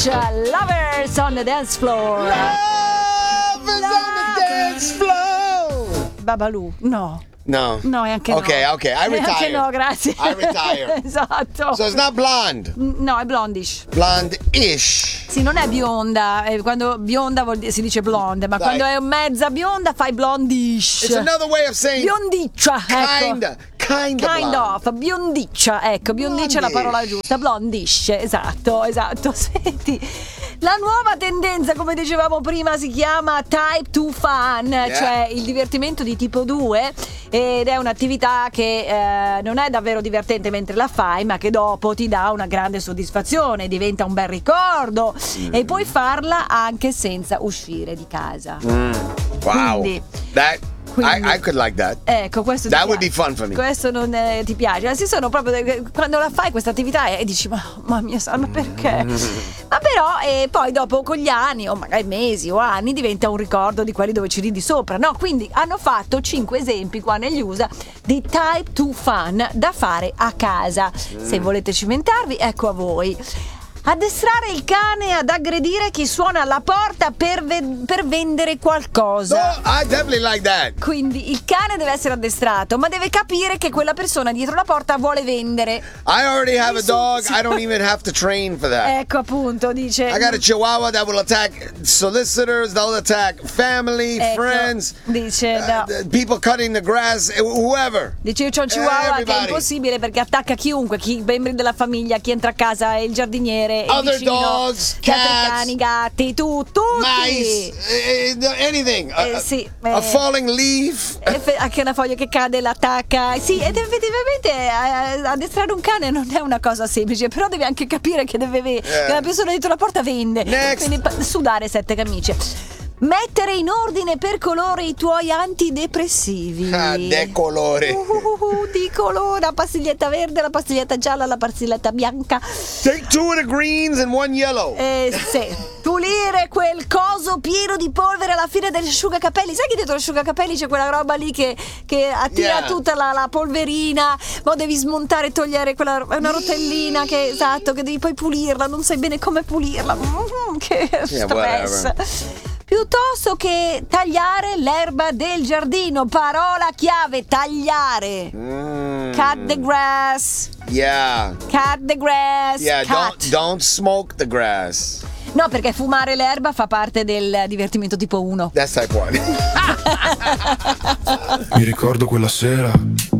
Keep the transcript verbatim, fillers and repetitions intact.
Blondish, Lovers on the Dance Floor. Lovers on the Dance Floor. Babalu, no. No. No, è anche okay, no. Okay, I retire. Anche no, grazie. I retire. Esatto. So it's not blonde. No, è blondish. Blonde-ish. Sì, non è bionda. Quando bionda vuol dire, si dice blonde, ma Dai. quando è mezza bionda fai blondish. It's another way of saying biondiccia, ecco. Kinda. Kinda Kind blonde. of, biondiccia, ecco, biondiccia è la parola giusta, blondish, esatto, esatto. Senti, la nuova tendenza, come dicevamo prima, si chiama Type two Fun, Yeah. cioè il divertimento di tipo due, ed è un'attività che eh, non è davvero divertente mentre la fai, ma che dopo ti dà una grande soddisfazione, diventa un bel ricordo mm. e puoi farla anche senza uscire di casa. Mm. Wow. Quindi, that Quindi, I, I could like that. Ecco, questo That ti would piace. be fun for me. Questo non eh, ti piace. Ma si sono proprio quando la fai questa attività e dici ma mamma mia, ma perché? Ma però e poi dopo con gli anni o magari mesi o anni diventa un ricordo di quelli dove ci ridi sopra, no? Quindi hanno fatto cinque esempi qua negli U S A di Type two Fun da fare a casa. Mm. Se volete cimentarvi, ecco a voi. Addestrare il cane ad aggredire chi suona alla porta per, ve- per vendere qualcosa. No, I definitely like that. Quindi il cane deve essere addestrato, ma deve capire che quella persona dietro la porta vuole vendere. I already have a dog. I don't even have to train for that. Ecco appunto, dice. I got a Chihuahua that will attack solicitors, they'll attack family, ecco, friends, dice no. uh, people cutting the grass, whoever. Dice io c'ho un Chihuahua che è impossibile perché attacca chiunque, chi membri della famiglia, chi entra a casa, il giardiniere, other vicino, dogs, gli altri cats, cani, gatti, tu, tutti. Mice, uh, anything. Eh, a, sì, a eh, falling leaf. Eff- anche una foglia che cade l'attacca. Sì, ed effettivamente eh, addestrare un cane non è una cosa semplice, però devi anche capire che deve ve- Yeah. che la persona dietro la porta vende. Next. Quindi pa- sudare sette camicie. Mettere in ordine per colore i tuoi antidepressivi. Ah, decolore. Uh, uh, uh, di colore, la pastiglietta verde, la pastiglietta gialla, la pastiglietta bianca. Take two of the greens and one yellow. Eh, sì. Pulire quel coso pieno di polvere alla fine dell'asciugacapelli. Sai che dietro l'asciugacapelli c'è quella roba lì che, che attira Yeah. tutta la, la polverina. Ma devi smontare e togliere quella. È una rotellina che esatto, che devi poi pulirla. Non sai bene come pulirla. Mm, che Yeah, stress. whatever. Piuttosto che tagliare l'erba del giardino. Parola chiave: tagliare. Mm. Cut the grass. Yeah. Cut the grass. Yeah, Cut. don't don't smoke the grass. No, perché fumare l'erba fa parte del divertimento tipo uno. That's type one. Mi ricordo quella sera